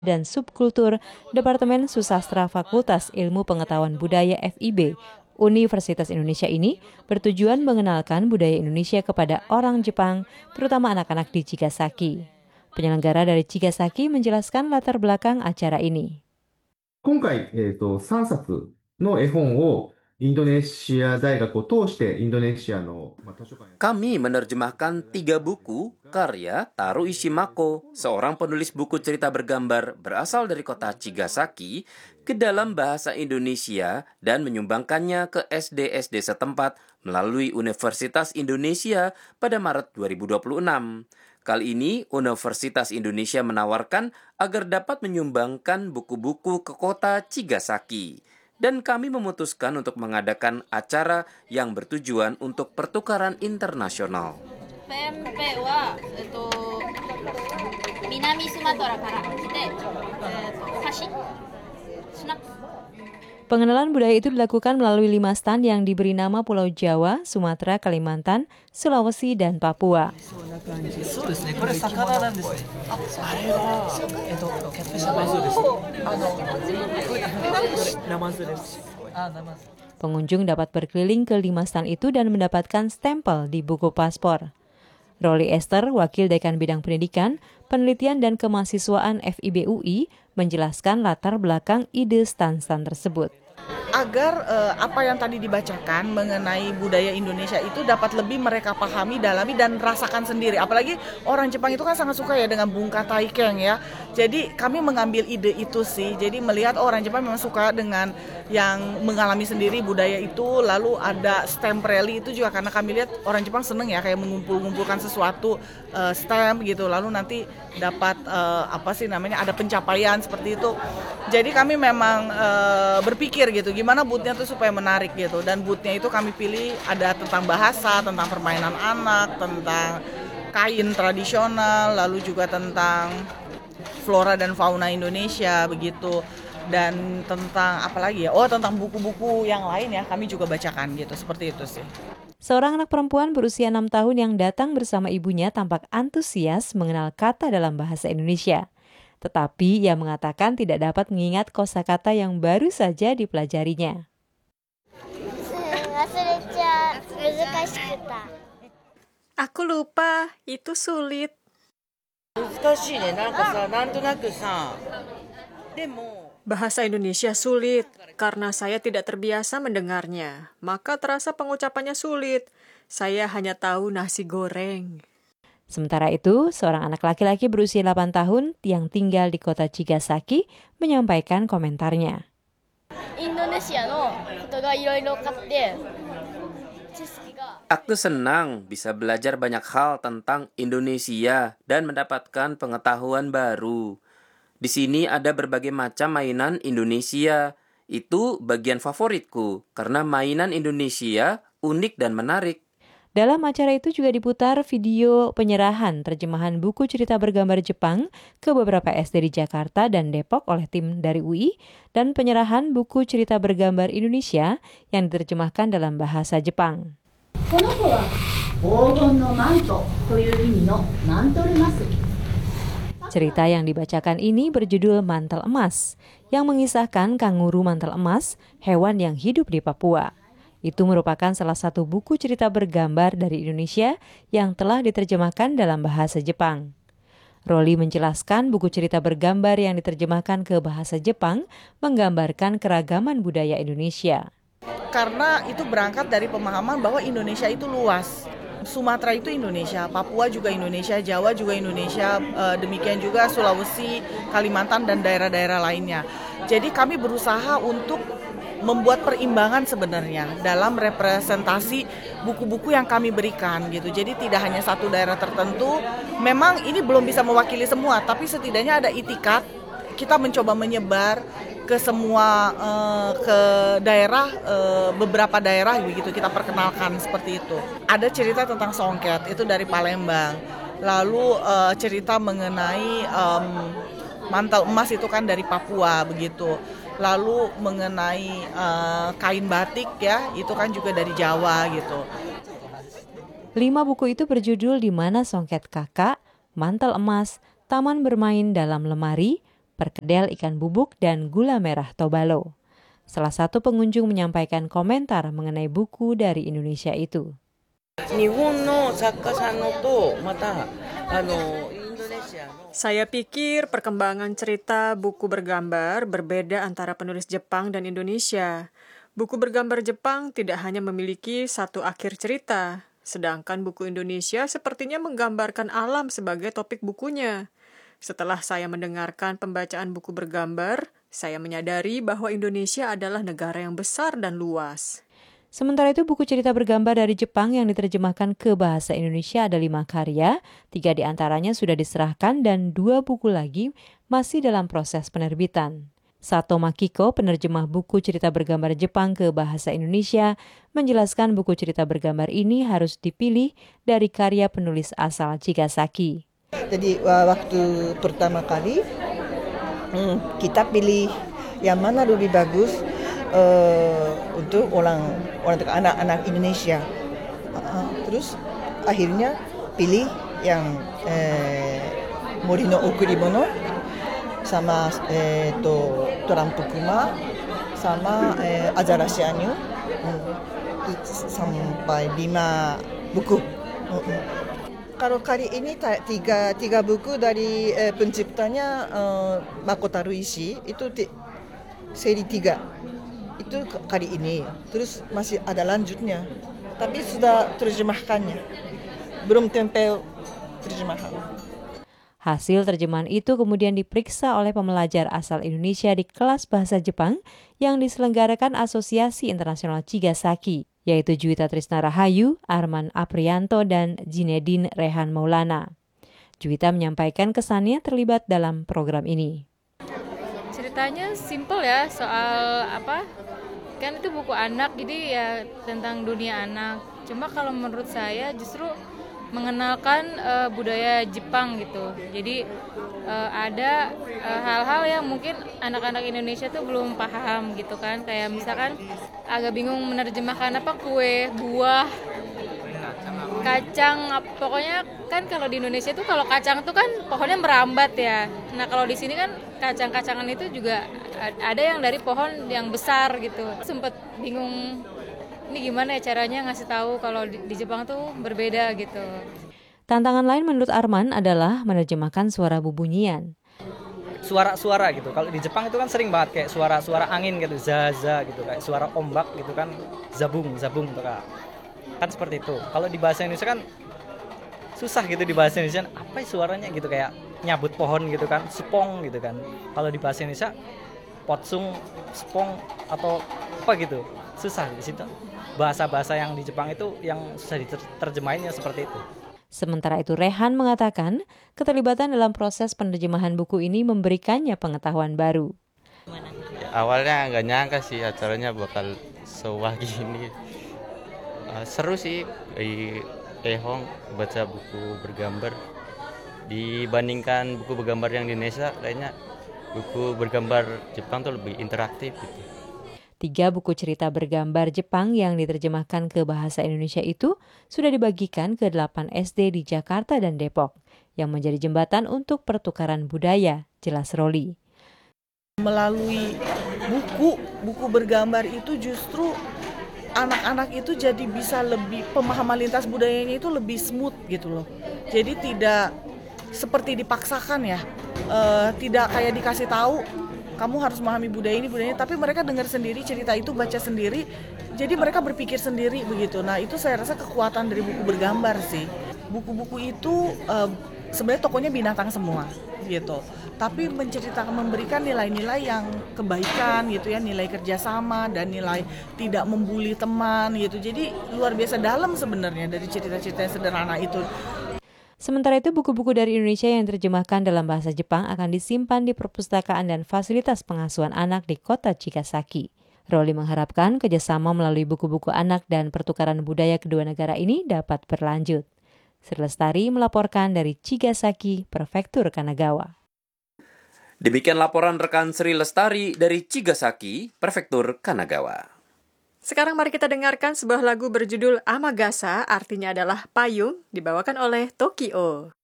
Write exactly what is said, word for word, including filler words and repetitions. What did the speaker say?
dan Subkultur Departemen Susastra Fakultas Ilmu Pengetahuan Budaya F I B Universitas Indonesia ini bertujuan mengenalkan budaya Indonesia kepada orang Jepang, terutama anak-anak di Chigasaki. Penyelenggara dari Chigasaki menjelaskan latar belakang acara ini. 今回、えーと、さんさつの絵本をインドネシア大学を通してインドネシアの、まあ、図書館 Kami menerjemahkan tiga buku karya Taro Ishimako, seorang penulis buku cerita bergambar berasal dari kota Chigasaki, ke dalam bahasa Indonesia dan menyumbangkannya ke S D S D setempat melalui Universitas Indonesia pada Maret dua ribu dua puluh enam. Kali ini, Universitas Indonesia menawarkan agar dapat menyumbangkan buku-buku ke kota Chigasaki. Dan kami memutuskan untuk mengadakan acara yang bertujuan untuk pertukaran internasional. P M P は、えっと、南スマトラから来て、えっと、お菓子、スナック。 Pengenalan budaya itu dilakukan melalui lima stand yang diberi nama Pulau Jawa, Sumatera, Kalimantan, Sulawesi, dan Papua. Pengunjung dapat berkeliling ke lima stand itu dan mendapatkan stempel di buku paspor. Rolly Esther, Wakil Dekan Bidang Pendidikan, Penelitian dan Kemahasiswaan F I B U I, menjelaskan latar belakang ide stand-stand tersebut. Agar uh, apa yang tadi dibacakan mengenai budaya Indonesia itu dapat lebih mereka pahami, dalami, dan rasakan sendiri. Apalagi orang Jepang itu kan sangat suka ya dengan bunka taikeng ya. Jadi kami mengambil ide itu sih. Jadi melihat oh, orang Jepang memang suka dengan yang mengalami sendiri budaya itu. Lalu ada stamp rally itu juga karena kami lihat orang Jepang seneng ya kayak mengumpul-ngumpulkan sesuatu uh, stamp gitu. Lalu nanti dapat uh, apa sih namanya ada pencapaian seperti itu. Jadi kami memang uh, berpikir gitu gimana booth-nya tuh supaya menarik gitu, dan booth-nya itu kami pilih ada tentang bahasa, tentang permainan anak, tentang kain tradisional, lalu juga tentang flora dan fauna Indonesia begitu, dan tentang apa lagi ya, oh tentang buku-buku yang lain ya kami juga bacakan gitu, seperti itu sih. Seorang anak perempuan berusia enam tahun yang datang bersama ibunya tampak antusias mengenal kata dalam bahasa Indonesia. Tetapi ia mengatakan tidak dapat mengingat kosakata yang baru saja dipelajarinya. Aku lupa, itu sulit. Bahasa Indonesia sulit, karena saya tidak terbiasa mendengarnya. Maka terasa pengucapannya sulit. Saya hanya tahu nasi goreng. Sementara itu, seorang anak laki-laki berusia delapan tahun yang tinggal di kota Chigasaki menyampaikan komentarnya. Aku senang bisa belajar banyak hal tentang Indonesia dan mendapatkan pengetahuan baru. Di sini ada berbagai macam mainan Indonesia. Itu bagian favoritku karena mainan Indonesia unik dan menarik. Dalam acara itu juga diputar video penyerahan terjemahan buku cerita bergambar Jepang ke beberapa S D di Jakarta dan Depok oleh tim dari U I dan penyerahan buku cerita bergambar Indonesia yang diterjemahkan dalam bahasa Jepang. Cerita yang dibacakan ini berjudul Mantel Emas, yang mengisahkan kanguru mantel emas, hewan yang hidup di Papua. Itu merupakan salah satu buku cerita bergambar dari Indonesia yang telah diterjemahkan dalam bahasa Jepang. Rolly menjelaskan buku cerita bergambar yang diterjemahkan ke bahasa Jepang menggambarkan keragaman budaya Indonesia. Karena itu berangkat dari pemahaman bahwa Indonesia itu luas. Sumatera itu Indonesia, Papua juga Indonesia, Jawa juga Indonesia, demikian juga Sulawesi, Kalimantan, dan daerah-daerah lainnya. Jadi kami berusaha untuk membuat perimbangan sebenarnya dalam representasi buku-buku yang kami berikan gitu. Jadi tidak hanya satu daerah tertentu. Memang ini belum bisa mewakili semua, tapi setidaknya ada itikat kita mencoba menyebar ke semua uh, ke daerah, uh, beberapa daerah begitu kita perkenalkan seperti itu. Ada cerita tentang songket itu dari Palembang. Lalu uh, cerita mengenai um, mantel emas itu kan dari Papua begitu. Lalu mengenai uh, kain batik ya, itu kan juga dari Jawa gitu. Lima buku itu berjudul Di Mana Songket Kakak, Mantel Emas, Taman Bermain Dalam Lemari, perkedel ikan bubuk, dan gula merah Tobalo. Salah satu pengunjung menyampaikan komentar mengenai buku dari Indonesia itu. Saya pikir perkembangan cerita buku bergambar berbeda antara penulis Jepang dan Indonesia. Buku bergambar Jepang tidak hanya memiliki satu akhir cerita, sedangkan buku Indonesia sepertinya menggambarkan alam sebagai topik bukunya. Setelah saya mendengarkan pembacaan buku bergambar, saya menyadari bahwa Indonesia adalah negara yang besar dan luas. Sementara itu, buku cerita bergambar dari Jepang yang diterjemahkan ke bahasa Indonesia ada lima karya, tiga di antaranya sudah diserahkan dan dua buku lagi masih dalam proses penerbitan. Sato Makiko, penerjemah buku cerita bergambar Jepang ke bahasa Indonesia, menjelaskan buku cerita bergambar ini harus dipilih dari karya penulis asal Chigasaki. Jadi waktu pertama kali kita pilih yang mana lebih bagus uh, untuk orang orang anak-anak Indonesia. Uh, terus akhirnya pilih yang eh, Morino Okurimono sama eh, to Torampo Kuma sama eh, Azarashi Anyu hmm. sampai lima buku. Hmm. Kalau kali ini tiga, tiga buku dari eh, penciptanya eh, Makoto Ishii itu t- seri tiga itu kali ini, terus masih ada lanjutnya, tapi sudah terjemahkannya, belum tempel terjemahan. Hasil terjemahan itu kemudian diperiksa oleh pembelajar asal Indonesia di kelas bahasa Jepang yang diselenggarakan Asosiasi Internasional Chigasaki, yaitu Juwita Trisna Rahayu, Arman Aprianto, dan Zinedine Rehan Maulana. Juwita menyampaikan kesannya terlibat dalam program ini. Ceritanya simple ya, soal apa? Kan itu buku anak, jadi ya tentang dunia anak. Cuma kalau menurut saya justru mengenalkan uh, budaya Jepang gitu. Jadi uh, ada uh, hal-hal yang mungkin anak-anak Indonesia tuh belum paham gitu kan. Kayak misalkan agak bingung menerjemahkan apa kue, buah, kacang. Pokoknya kan kalau di Indonesia tuh kalau kacang tuh kan pohonnya merambat ya. Nah kalau di sini kan kacang-kacangan itu juga ada yang dari pohon yang besar gitu. Sempet bingung ini gimana ya caranya ngasih tahu kalau di, di Jepang tuh berbeda gitu. Tantangan lain menurut Arman adalah menerjemahkan suara bubunyian. Suara-suara gitu. Kalau di Jepang itu kan sering banget kayak suara-suara angin gitu, zaza gitu, kayak suara ombak gitu kan, zabung, zabung gitu kan. Kan seperti itu. Kalau di bahasa Indonesia kan susah gitu di bahasa Indonesia, apa suaranya gitu kayak nyabut pohon gitu kan, sepong gitu kan. Kalau di bahasa Indonesia potsung, sepong atau apa gitu. Susah di situ. Bahasa-bahasa yang di Jepang itu yang susah diterjemahinnya seperti itu. Sementara itu Rehan mengatakan keterlibatan dalam proses penerjemahan buku ini memberikannya pengetahuan baru. Ya, awalnya nggak nyangka sih acaranya bakal sewah gini. Uh, seru sih di Ehong baca buku bergambar dibandingkan buku bergambar yang di Indonesia. Kayaknya buku bergambar Jepang tuh lebih interaktif gitu. Tiga buku cerita bergambar Jepang yang diterjemahkan ke bahasa Indonesia itu sudah dibagikan ke delapan S D di Jakarta dan Depok, yang menjadi jembatan untuk pertukaran budaya, jelas Roli. Melalui buku, buku bergambar itu justru anak-anak itu jadi bisa lebih, pemahaman lintas budayanya itu lebih smooth gitu loh. Jadi tidak seperti dipaksakan ya, e, tidak kayak dikasih tahu, kamu harus memahami budaya ini, budaya ini, tapi mereka dengar sendiri, cerita itu baca sendiri, jadi mereka berpikir sendiri begitu. Nah itu saya rasa kekuatan dari buku bergambar sih. Buku-buku itu uh, sebenarnya tokonya binatang semua gitu, tapi menceritakan, memberikan nilai-nilai yang kebaikan gitu ya, nilai kerjasama dan nilai tidak membuli teman gitu. Jadi luar biasa dalam sebenarnya dari cerita-cerita yang sederhana itu. Sementara itu, buku-buku dari Indonesia yang diterjemahkan dalam bahasa Jepang akan disimpan di perpustakaan dan fasilitas pengasuhan anak di kota Chigasaki. Roli mengharapkan kerjasama melalui buku-buku anak dan pertukaran budaya kedua negara ini dapat berlanjut. Sri Lestari melaporkan dari Chigasaki, Prefektur Kanagawa. Demikian laporan rekan Sri Lestari dari Chigasaki, Prefektur Kanagawa. Sekarang mari kita dengarkan sebuah lagu berjudul Amagasa, artinya adalah payung, dibawakan oleh Tokio.